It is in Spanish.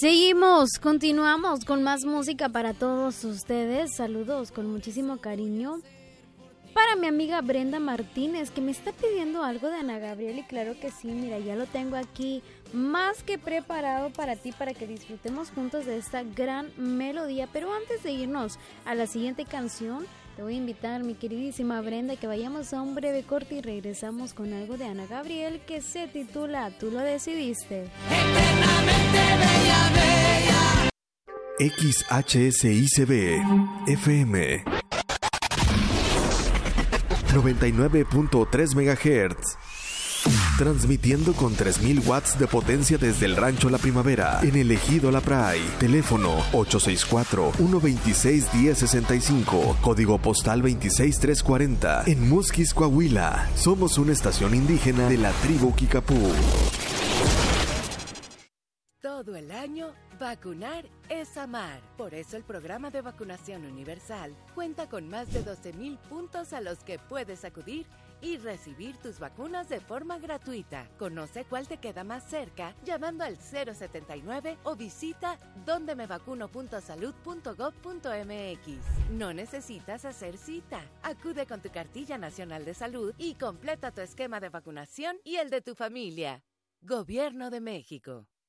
Continuamos con más música para todos ustedes. Saludos con muchísimo cariño para mi amiga Brenda Martínez, que me está pidiendo algo de Ana Gabriel, y claro que sí, mira, ya lo tengo aquí más que preparado para ti, para que disfrutemos juntos de esta gran melodía. Pero antes de irnos a la siguiente canción, te voy a invitar, mi queridísima Brenda, que vayamos a un breve corte y regresamos con algo de Ana Gabriel que se titula Tú lo decidiste. Eternamente bella, bella. XHSICB FM 99.3 MHz. Transmitiendo con 3000 watts de potencia desde el Rancho La Primavera, en el Ejido La Pray. Teléfono 864-126-1065. Código postal 26340. En Musquis, Coahuila. Somos una estación indígena de la tribu Kicapú. Todo el año, vacunar es amar. Por eso el programa de vacunación universal cuenta con más de 12,000 puntos a los que puedes acudir y recibir tus vacunas de forma gratuita. Conoce cuál te queda más cerca llamando al 079 o visita dondemevacuno.salud.gov.mx. No necesitas hacer cita. Acude con tu cartilla nacional de salud y completa tu esquema de vacunación y el de tu familia. Gobierno de México.